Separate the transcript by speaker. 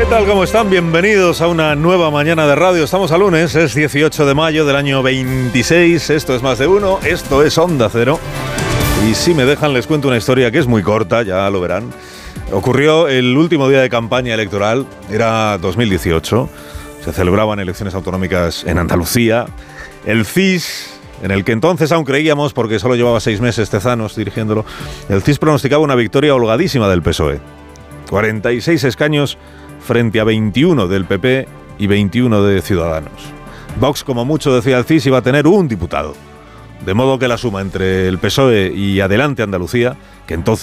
Speaker 1: tal? ¿Cómo están? Bienvenidos a una nueva mañana de radio. Estamos a lunes, es 18 de mayo del año 26. Esto es Más de Uno, esto es Onda Cero. Y si me dejan, les cuento una historia que es muy corta, ya lo verán. Ocurrió el último día de campaña electoral, era 2018. Se celebraban elecciones autonómicas en Andalucía. El CIS, en el que entonces aún creíamos, porque solo llevaba 6 meses Tezanos dirigiéndolo, el CIS pronosticaba una victoria holgadísima del PSOE. 46 escaños frente a 21 del PP y 21 de Ciudadanos. Vox, como mucho decía el CIS, iba a tener un diputado. De modo que la suma entre el PSOE y Adelante Andalucía, que entonces